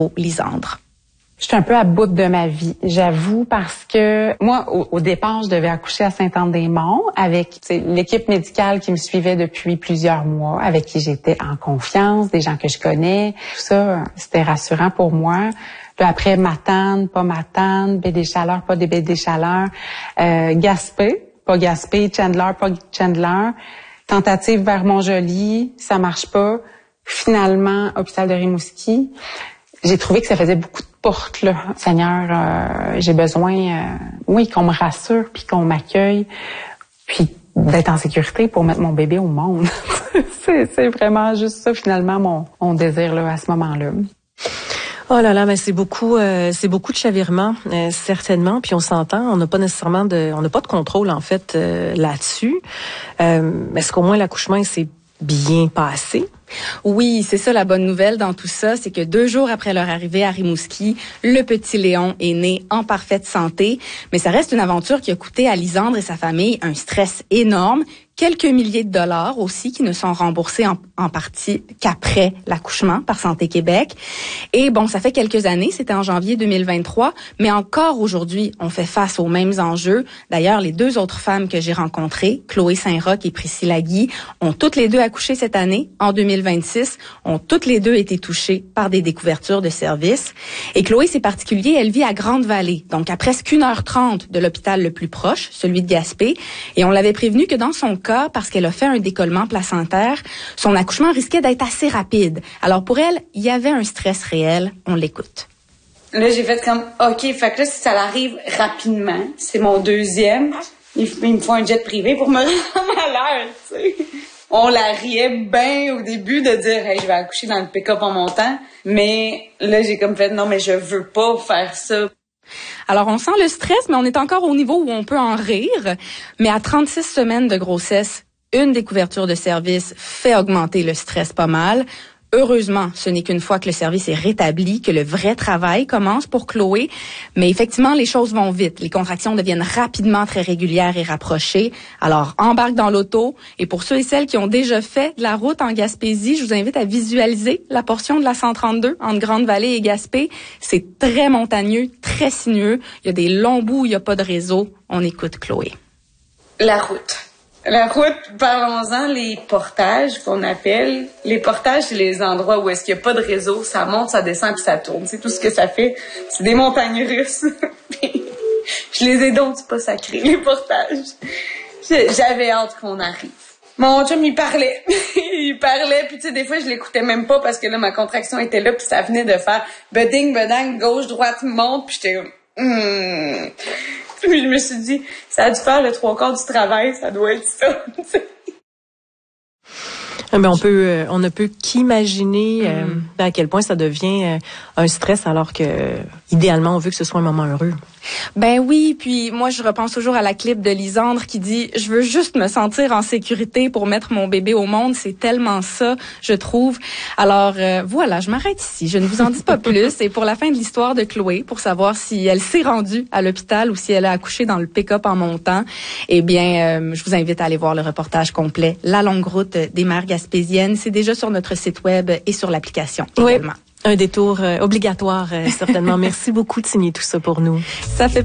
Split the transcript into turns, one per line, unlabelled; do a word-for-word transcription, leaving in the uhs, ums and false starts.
Lisandre.
Je suis un peu à bout de ma vie, j'avoue, parce que moi, au, au départ, je devais accoucher à Sainte-Anne-des-Monts avec l'équipe médicale qui me suivait depuis plusieurs mois, avec qui j'étais en confiance, des gens que je connais. Tout ça, c'était rassurant pour moi. Puis après, Matane, pas Matane, baie des Chaleurs, pas des baies des Chaleurs, euh, Gaspé, pas Gaspé, Chandler, pas Chandler, tentative vers Montjoly, ça marche pas. Finalement, hôpital de Rimouski. J'ai trouvé que ça faisait beaucoup de portes, là. Seigneur, euh, j'ai besoin, euh, oui, qu'on me rassure, puis qu'on m'accueille, puis d'être en sécurité pour mettre mon bébé au monde. c'est, c'est vraiment juste ça, finalement, mon, mon désir là à ce moment-là.
Oh là là, mais c'est beaucoup, euh, c'est beaucoup de chavirements, euh, certainement. Puis on s'entend, on n'a pas nécessairement de, on n'a pas de contrôle en fait euh, là-dessus. Euh, est-ce qu'au moins l'accouchement s'est bien passé?
Oui, c'est ça la bonne nouvelle dans tout ça, c'est que deux jours après leur arrivée à Rimouski, le petit Léon est né en parfaite santé. Mais ça reste une aventure qui a coûté à Lisandre et sa famille un stress énorme. Quelques milliers de dollars aussi qui ne sont remboursés en, en partie qu'après l'accouchement par Santé Québec. Et bon, ça fait quelques années, c'était en janvier deux mille vingt-trois, mais encore aujourd'hui, on fait face aux mêmes enjeux. D'ailleurs, les deux autres femmes que j'ai rencontrées, Chloé Saint-Roch et Priscilla Guy, ont toutes les deux accouché cette année, en deux mille vingt-six, ont toutes les deux été touchées par des découvertures de services. Et Chloé, c'est particulier, elle vit à Grande-Vallée, donc à presque une heure trente de l'hôpital le plus proche, celui de Gaspé. Et on l'avait prévenu que dans son cas, parce qu'elle a fait un décollement placentaire, son accouchement risquait d'être assez rapide. Alors pour elle, il y avait un stress réel. On l'écoute.
Là, j'ai fait comme, OK, fait que là, si ça l'arrive rapidement, c'est mon deuxième, il, il me faut un jet privé pour me rendre à l'heure, tu sais. On la riait bien au début de dire, hey, je vais accoucher dans le pick-up en montant. Mais là, j'ai comme fait, non, mais je veux pas faire ça.
Alors, on sent le stress, mais on est encore au niveau où on peut en rire. Mais à trente-six semaines de grossesse, une découverture de service fait augmenter le stress pas mal. Heureusement, ce n'est qu'une fois que le service est rétabli que le vrai travail commence pour Chloé. Mais effectivement, les choses vont vite. Les contractions deviennent rapidement très régulières et rapprochées. Alors, embarque dans l'auto. Et pour ceux et celles qui ont déjà fait de la route en Gaspésie, je vous invite à visualiser la portion de la cent trente-deux entre Grande-Vallée et Gaspé. C'est très montagneux, très sinueux. Il y a des longs bouts où il n'y a pas de réseau. On écoute Chloé.
La route. La route, parlons-en, les portages qu'on appelle. Les portages, c'est les endroits où est-ce qu'il n'y a pas de réseau. Ça monte, ça descend, puis ça tourne. C'est tout ce que ça fait. C'est des montagnes russes. Je les ai donc pas sacrés, les portages. J'avais hâte qu'on arrive. Mon chum, il parlait. il parlait, puis tu sais, des fois, je l'écoutais même pas parce que là, ma contraction était là, puis ça venait de faire beding, bedang, gauche, droite, monte, puis j'étais comme... Hmm. Puis je me suis dit, ça a dû faire le trois quarts du travail, ça doit être ça.
Ben on peut, euh, on ne peut qu'imaginer euh, mm. à quel point ça devient euh, un stress, alors que idéalement on veut que ce soit un moment heureux.
Ben oui, puis moi je repense toujours à la clip de Lisandre qui dit « Je veux juste me sentir en sécurité pour mettre mon bébé au monde ». C'est tellement ça, je trouve. Alors euh, voilà, je m'arrête ici. Je ne vous en dis pas plus. Et pour la fin de l'histoire de Chloé, pour savoir si elle s'est rendue à l'hôpital ou si elle a accouché dans le pick-up en montant, eh bien, euh, je vous invite à aller voir le reportage complet « La longue route des mères gaspésiennes ». C'est déjà sur notre site web et sur l'application également.
Oui. Un détour euh, obligatoire, euh, certainement. Merci beaucoup de signer tout ça pour nous.
Ça fait